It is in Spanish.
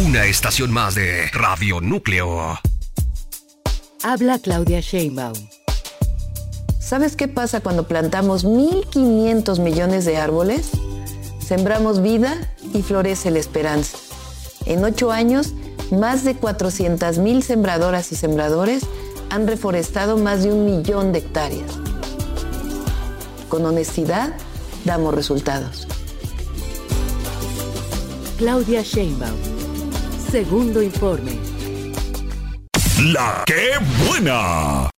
Una estación más de Radio Núcleo. Habla Claudia Sheinbaum. ¿Sabes qué pasa cuando plantamos 1.500 millones de árboles? Sembramos vida y florece la esperanza. En 8 años, más de 400,000 sembradoras y sembradores han reforestado más de 1 millón de hectáreas. Con honestidad, damos resultados. Claudia Sheinbaum. Segundo informe. La ¡Qué buena!